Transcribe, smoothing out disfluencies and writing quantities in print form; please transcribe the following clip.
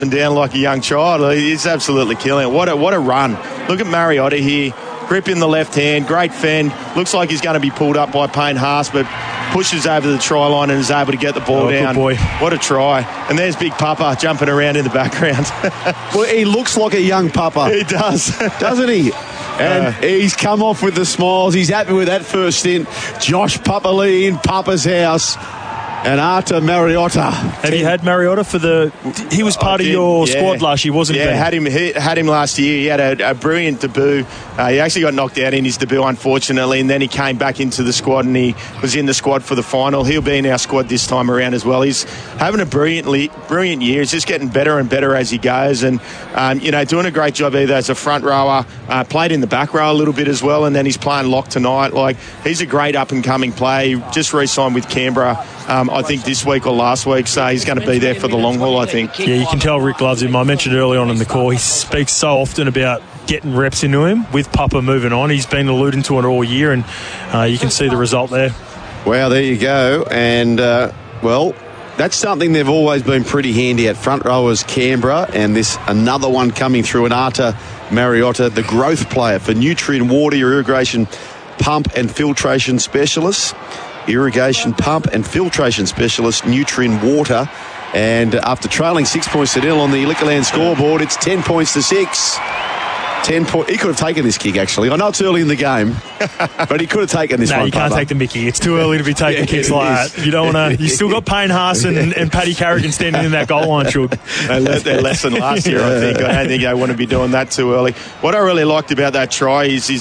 down like a young child. He's absolutely killing it. What a run. Look at Mariota here. Grip in the left hand. Great fend. Looks like he's going to be pulled up by Payne Haas, but pushes over the try line and is able to get the ball down. Good boy. What a try. And there's Big Papa jumping around in the background. Well, he looks like a young Papa. He does. Doesn't he? And he's come off with the smiles. He's happy with that first stint. Josh Papali in Papa's house. And Arta Mariota. Have you had Mariota for the... He was part of your squad last year, wasn't he? Yeah, had him last year. He had a brilliant debut. He actually got knocked out in his debut, unfortunately, and then he came back into the squad and he was in the squad for the final. He'll be in our squad this time around as well. He's having a brilliant year. He's just getting better and better as he goes, and doing a great job either as a front rower, played in the back row a little bit as well, and then he's playing lock tonight. Like, he's a great up-and-coming player. He just re-signed with Canberra. I think this week or last week, so he's going to be there for the long haul, I think. Yeah, you can tell Rick loves him. I mentioned early on in the call, he speaks so often about getting reps into him with Papa moving on. He's been alluding to it all year, and you can see the result there. Well, there you go. And, that's something they've always been pretty handy at. Front rowers, Canberra, and this another one coming through, an Arta Mariota, the growth player for Nutrien Water, your irrigation pump and filtration specialist. Irrigation pump and filtration specialist, Nutrien Water. And after trailing 6 points to 0 on the Liquorland scoreboard, it's 10 points to 6. 10 point. He could have taken this kick, actually. I know it's early in the game, but he could have taken this one. No, you can't take the mickey. It's too early to be taking kicks like that. You don't want to. You still got Payne Haas and Paddy Carrigan standing in that goal line, Shug. They learnt their lesson last year, I think. I don't think they want to be doing that too early. What I really liked about that try is